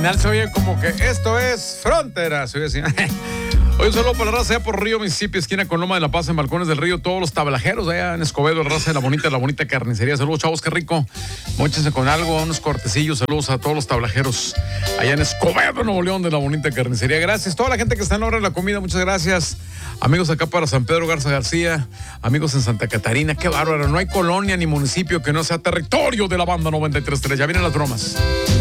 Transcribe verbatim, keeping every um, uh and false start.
final se oye como que esto es Frontera. Se oye así. Hoy un saludo para la raza allá por Río, Mississippi, esquina con Loma de la Paz, en Balcones del Río, todos los tablajeros allá en Escobedo, la raza de la bonita, la bonita carnicería. Saludos, chavos, qué rico. Móchense con algo, unos cortecillos. Saludos a todos los tablajeros allá en Escobedo, Nuevo León, de la bonita carnicería. Gracias. Toda la gente que está en la hora de la comida, muchas gracias. Amigos acá para San Pedro Garza García, amigos en Santa Catarina, qué bárbaro. No hay colonia ni municipio que no sea territorio de la banda noventa y tres punto tres. Ya vienen las bromas.